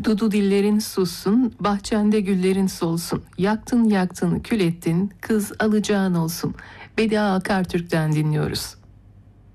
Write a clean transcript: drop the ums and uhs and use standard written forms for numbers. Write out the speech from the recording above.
Dudu dillerin sussun, bahçende güllerin solsun. Yaktın yaktın kül ettin, kız alacağın olsun. Bedia Akartürk'ten dinliyoruz.